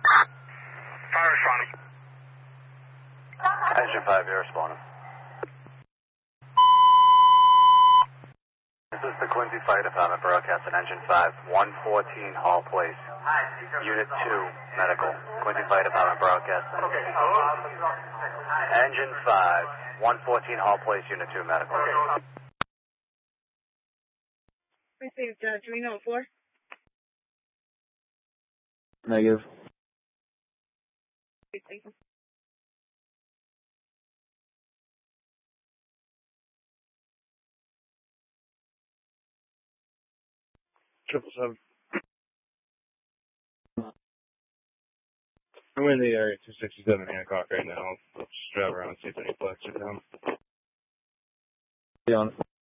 Fire responding. Engine 5, you're responding. This is the Quincy Fire Department broadcasting Engine 5, 114 Hall Place, Unit 2, Medical. Quincy Fire Department broadcasting. Okay, Engine 5, 114 Hall Place, Unit 2, Medical. Received, do we know floor? Negative. Thank you. Triple seven. I'm in the area 267 Hancock right now. I'll just drive around and see if any flex are down. Be on.